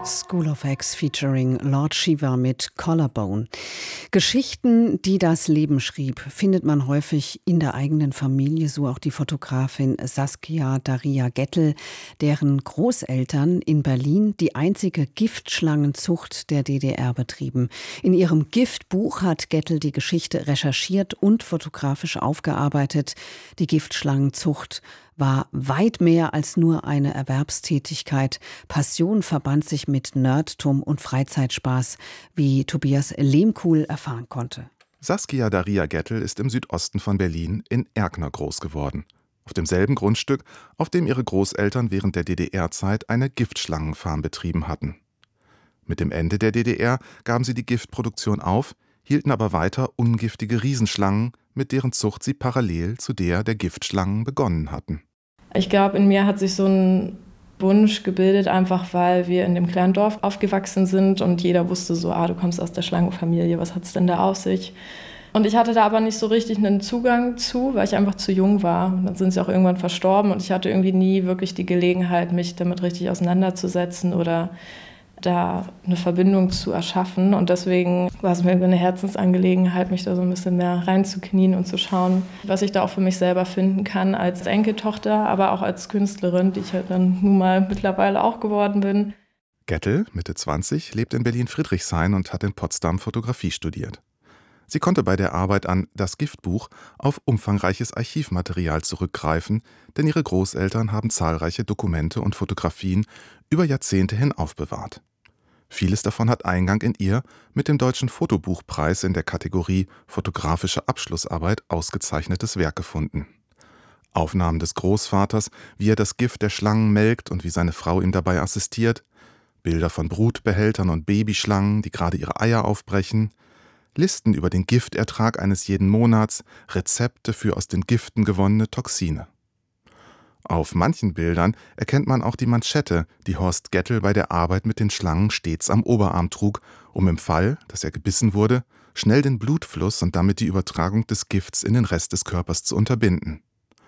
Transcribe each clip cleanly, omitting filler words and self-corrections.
School of X featuring Lord Shiva mit Collarbone. Geschichten, die das Leben schrieb, findet man häufig in der eigenen Familie, so auch die Fotografin Saskia Daria Gettel, deren Großeltern in Berlin die einzige Giftschlangenzucht der DDR betrieben. In ihrem Giftbuch hat Gettel die Geschichte recherchiert und fotografisch aufgearbeitet. Die Giftschlangenzucht war weit mehr als nur eine Erwerbstätigkeit. Passion verband sich mit Nerdtum und Freizeitspaß, wie Tobias Lehmkuhl erfahren konnte. Saskia Daria Gettel ist im Südosten von Berlin in Erkner groß geworden. Auf demselben Grundstück, auf dem ihre Großeltern während der DDR-Zeit eine Giftschlangenfarm betrieben hatten. Mit dem Ende der DDR gaben sie die Giftproduktion auf, hielten aber weiter ungiftige Riesenschlangen, mit deren Zucht sie parallel zu der Giftschlangen begonnen hatten. Ich glaube, in mir hat sich so ein Wunsch gebildet, einfach weil wir in dem kleinen Dorf aufgewachsen sind und jeder wusste so, du kommst aus der Schlangenfamilie, was hat es denn da auf sich? Und ich hatte da aber nicht so richtig einen Zugang zu, weil ich einfach zu jung war. Und dann sind sie auch irgendwann verstorben und ich hatte irgendwie nie wirklich die Gelegenheit, mich damit richtig auseinanderzusetzen oder da eine Verbindung zu erschaffen. Und deswegen war es mir eine Herzensangelegenheit, mich da so ein bisschen mehr reinzuknien und zu schauen, was ich da auch für mich selber finden kann als Enkeltochter, aber auch als Künstlerin, die ich halt dann nun mal mittlerweile auch geworden bin. Gettel, Mitte 20, lebt in Berlin-Friedrichshain und hat in Potsdam Fotografie studiert. Sie konnte bei der Arbeit an Das Giftbuch auf umfangreiches Archivmaterial zurückgreifen, denn ihre Großeltern haben zahlreiche Dokumente und Fotografien über Jahrzehnte hin aufbewahrt. Vieles davon hat Eingang in ihr mit dem Deutschen Fotobuchpreis in der Kategorie Fotografische Abschlussarbeit ausgezeichnetes Werk gefunden. Aufnahmen des Großvaters, wie er das Gift der Schlangen melkt und wie seine Frau ihm dabei assistiert, Bilder von Brutbehältern und Babyschlangen, die gerade ihre Eier aufbrechen, Listen über den Giftertrag eines jeden Monats, Rezepte für aus den Giften gewonnene Toxine. Auf manchen Bildern erkennt man auch die Manschette, die Horst Gettel bei der Arbeit mit den Schlangen stets am Oberarm trug, um im Fall, dass er gebissen wurde, schnell den Blutfluss und damit die Übertragung des Gifts in den Rest des Körpers zu unterbinden.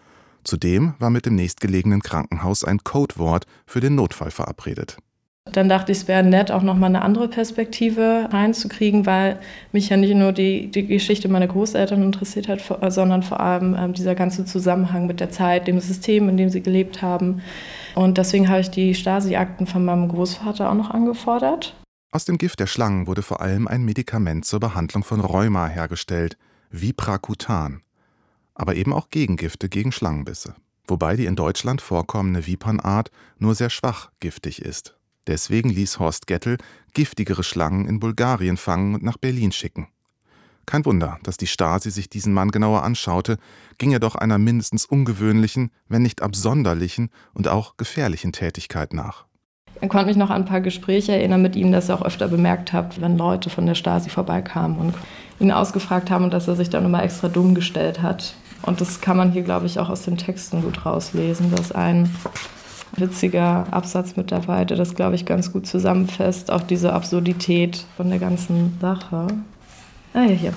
Zudem war mit dem nächstgelegenen Krankenhaus ein Codewort für den Notfall verabredet. Dann dachte ich, es wäre nett, auch nochmal eine andere Perspektive reinzukriegen, weil mich ja nicht nur die Geschichte meiner Großeltern interessiert hat, sondern vor allem dieser ganze Zusammenhang mit der Zeit, dem System, in dem sie gelebt haben. Und deswegen habe ich die Stasi-Akten von meinem Großvater auch noch angefordert. Aus dem Gift der Schlangen wurde vor allem ein Medikament zur Behandlung von Rheuma hergestellt, Vipracutan. Aber eben auch Gegengifte gegen Schlangenbisse. Wobei die in Deutschland vorkommende Vipernart nur sehr schwach giftig ist. Deswegen ließ Horst Gettel giftigere Schlangen in Bulgarien fangen und nach Berlin schicken. Kein Wunder, dass die Stasi sich diesen Mann genauer anschaute, ging er doch einer mindestens ungewöhnlichen, wenn nicht absonderlichen und auch gefährlichen Tätigkeit nach. Ich konnte mich noch an ein paar Gespräche erinnern mit ihm, dass er auch öfter bemerkt hat, wenn Leute von der Stasi vorbeikamen und ihn ausgefragt haben und dass er sich dann immer extra dumm gestellt hat. Und das kann man hier, glaube ich, auch aus den Texten gut rauslesen, dass ein witziger Absatz mit dabei, der das, glaube ich, ganz gut zusammenfasst, auch diese Absurdität von der ganzen Sache. Hier.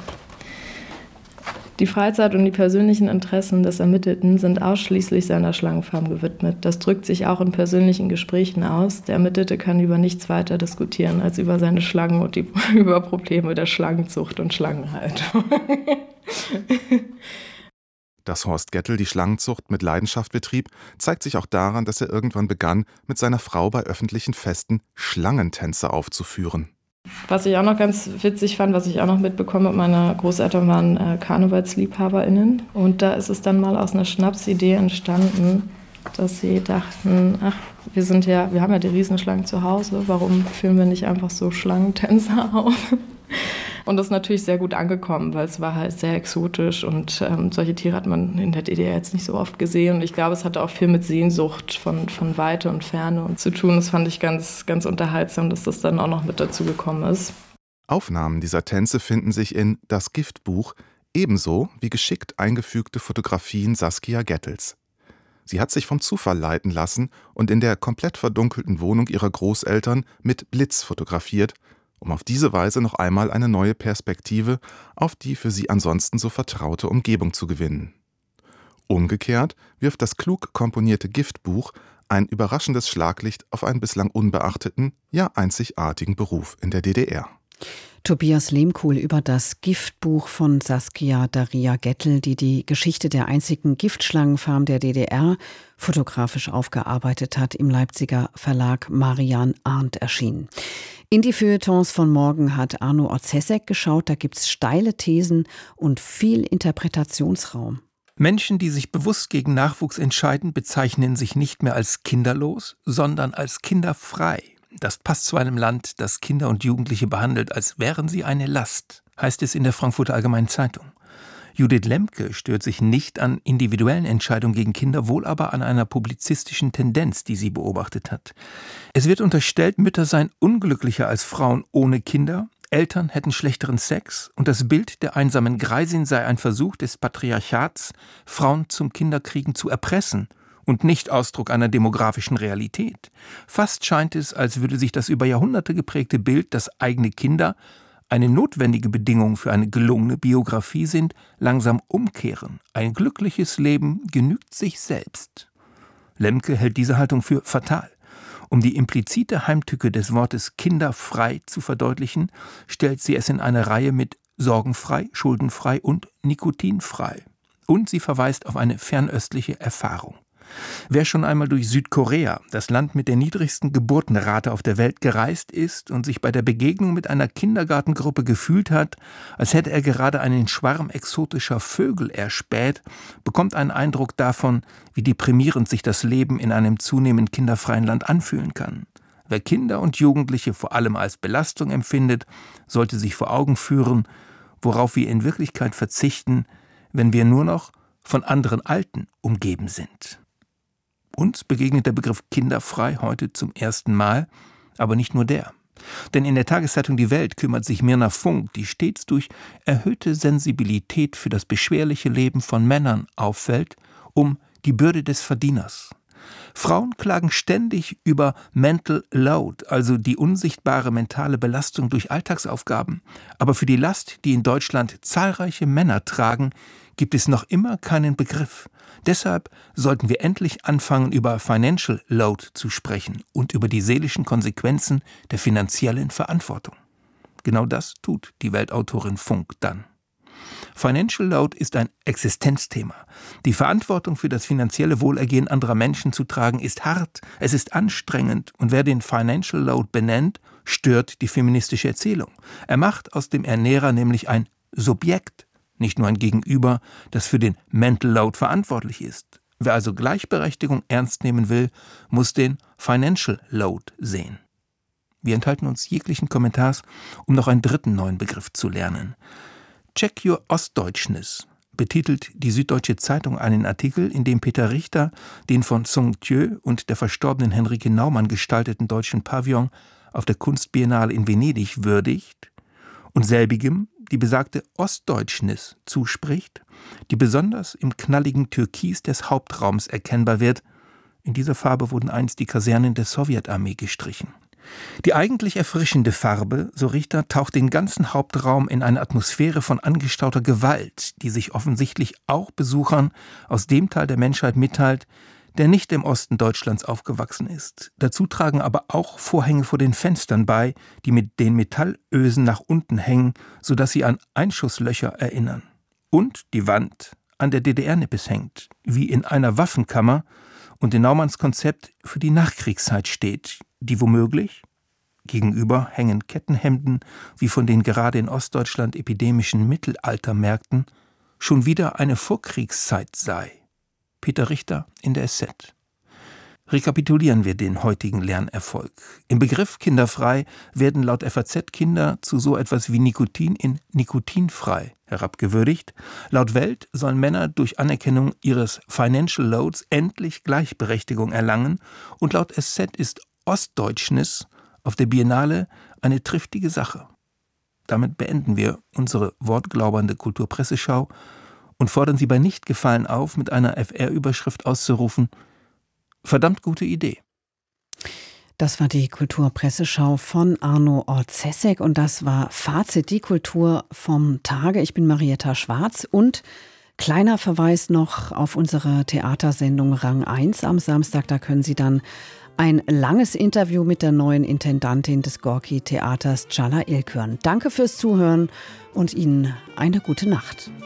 Die Freizeit und die persönlichen Interessen des Ermittelten sind ausschließlich seiner Schlangenfarm gewidmet. Das drückt sich auch in persönlichen Gesprächen aus. Der Ermittelte kann über nichts weiter diskutieren als über seine Schlangen und über Probleme der Schlangenzucht und Schlangenhaltung. Dass Horst Gettel die Schlangenzucht mit Leidenschaft betrieb, zeigt sich auch daran, dass er irgendwann begann, mit seiner Frau bei öffentlichen Festen Schlangentänze aufzuführen. Was ich auch noch ganz witzig fand, was ich auch noch mitbekomme, meine Großeltern waren KarnevalsliebhaberInnen. Und da ist es dann mal aus einer Schnapsidee entstanden, dass sie dachten, wir haben ja die Riesenschlangen zu Hause, warum führen wir nicht einfach so Schlangentänze auf? Und das ist natürlich sehr gut angekommen, weil es war halt sehr exotisch und solche Tiere hat man in der DDR jetzt nicht so oft gesehen. Und ich glaube, es hatte auch viel mit Sehnsucht von Weite und Ferne zu tun. Das fand ich ganz, ganz unterhaltsam, dass das dann auch noch mit dazu gekommen ist. Aufnahmen dieser Tänze finden sich in Das Giftbuch, ebenso wie geschickt eingefügte Fotografien Saskia Gettels. Sie hat sich vom Zufall leiten lassen und in der komplett verdunkelten Wohnung ihrer Großeltern mit Blitz fotografiert, um auf diese Weise noch einmal eine neue Perspektive auf die für sie ansonsten so vertraute Umgebung zu gewinnen. Umgekehrt wirft das klug komponierte Giftbuch Ein überraschendes Schlaglicht auf einen bislang unbeachteten, ja einzigartigen Beruf in der DDR. Tobias Lehmkuhl über das Giftbuch von Saskia Daria Gettel, die die Geschichte der einzigen Giftschlangenfarm der DDR fotografisch aufgearbeitet hat, im Leipziger Verlag Marian Arndt erschienen. In die Feuilletons von morgen hat Arno Orzesek geschaut, da gibt's steile Thesen und viel Interpretationsraum. Menschen, die sich bewusst gegen Nachwuchs entscheiden, bezeichnen sich nicht mehr als kinderlos, sondern als kinderfrei. Das passt zu einem Land, das Kinder und Jugendliche behandelt, als wären sie eine Last, heißt es in der Frankfurter Allgemeinen Zeitung. Judith Lemke stört sich nicht an individuellen Entscheidungen gegen Kinder, wohl aber an einer publizistischen Tendenz, die sie beobachtet hat. Es wird unterstellt, Mütter seien unglücklicher als Frauen ohne Kinder, Eltern hätten schlechteren Sex und das Bild der einsamen Greisin sei ein Versuch des Patriarchats, Frauen zum Kinderkriegen zu erpressen und nicht Ausdruck einer demografischen Realität. Fast scheint es, als würde sich das über Jahrhunderte geprägte Bild, dass eigene Kinder eine notwendige Bedingung für eine gelungene Biografie sind, langsam umkehren. Ein glückliches Leben genügt sich selbst. Lemke hält diese Haltung für fatal. Um die implizite Heimtücke des Wortes kinderfrei zu verdeutlichen, stellt sie es in eine Reihe mit sorgenfrei, schuldenfrei und nikotinfrei. Und sie verweist auf eine fernöstliche Erfahrung. Wer schon einmal durch Südkorea, das Land mit der niedrigsten Geburtenrate auf der Welt, gereist ist und sich bei der Begegnung mit einer Kindergartengruppe gefühlt hat, als hätte er gerade einen Schwarm exotischer Vögel erspäht, bekommt einen Eindruck davon, wie deprimierend sich das Leben in einem zunehmend kinderfreien Land anfühlen kann. Wer Kinder und Jugendliche vor allem als Belastung empfindet, sollte sich vor Augen führen, worauf wir in Wirklichkeit verzichten, wenn wir nur noch von anderen Alten umgeben sind. Uns begegnet der Begriff kinderfrei heute zum ersten Mal, aber nicht nur der. Denn in der Tageszeitung Die Welt kümmert sich Mirna Funk, die stets durch erhöhte Sensibilität für das beschwerliche Leben von Männern auffällt, um die Bürde des Verdieners. Frauen klagen ständig über Mental Load, also die unsichtbare mentale Belastung durch Alltagsaufgaben. Aber für die Last, die in Deutschland zahlreiche Männer tragen, gibt es noch immer keinen Begriff. Deshalb sollten wir endlich anfangen, über Financial Load zu sprechen und über die seelischen Konsequenzen der finanziellen Verantwortung. Genau das tut die Weltautorin Funk dann. Financial Load ist ein Existenzthema. Die Verantwortung für das finanzielle Wohlergehen anderer Menschen zu tragen ist hart, es ist anstrengend und wer den Financial Load benennt, stört die feministische Erzählung. Er macht aus dem Ernährer nämlich ein Subjekt, nicht nur ein Gegenüber, das für den Mental Load verantwortlich ist. Wer also Gleichberechtigung ernst nehmen will, muss den Financial Load sehen. Wir enthalten uns jeglichen Kommentars, um noch einen dritten neuen Begriff zu lernen. Check Your Ostdeutschness betitelt die Süddeutsche Zeitung einen Artikel, in dem Peter Richter den von Song Thieu und der verstorbenen Henrike Naumann gestalteten deutschen Pavillon auf der Kunstbiennale in Venedig würdigt und selbigem die besagte Ostdeutschness zuspricht, die besonders im knalligen Türkis des Hauptraums erkennbar wird. In dieser Farbe wurden einst die Kasernen der Sowjetarmee gestrichen. Die eigentlich erfrischende Farbe, so Richter, taucht den ganzen Hauptraum in eine Atmosphäre von angestauter Gewalt, die sich offensichtlich auch Besuchern aus dem Teil der Menschheit mitteilt, der nicht im Osten Deutschlands aufgewachsen ist. Dazu tragen aber auch Vorhänge vor den Fenstern bei, die mit den Metallösen nach unten hängen, sodass sie an Einschusslöcher erinnern. Und die Wand an der DDR-Nippes hängt, wie in einer Waffenkammer und in Naumanns Konzept für die Nachkriegszeit steht, die womöglich, gegenüber hängen Kettenhemden, wie von den gerade in Ostdeutschland epidemischen Mittelaltermärkten, schon wieder eine Vorkriegszeit sei. Peter Richter in der SZ. Rekapitulieren wir den heutigen Lernerfolg. Im Begriff kinderfrei werden laut FAZ Kinder zu so etwas wie Nikotin in nikotinfrei herabgewürdigt. Laut Welt sollen Männer durch Anerkennung ihres Financial Loads endlich Gleichberechtigung erlangen und laut SZ ist Ostdeutschness auf der Biennale eine triftige Sache. Damit beenden wir unsere wortglaubernde Kulturpresseschau und fordern Sie bei Nichtgefallen auf, mit einer FR-Überschrift auszurufen: Verdammt gute Idee. Das war die Kulturpresseschau von Arno Orzesek und das war Fazit, die Kultur vom Tage. Ich bin Marietta Schwarz und Kleiner Verweis noch auf unsere Theatersendung Rang 1 am Samstag. Da können Sie dann ein langes Interview mit der neuen Intendantin des Gorki-Theaters, Çağla İlk hören. Danke fürs Zuhören und Ihnen eine gute Nacht.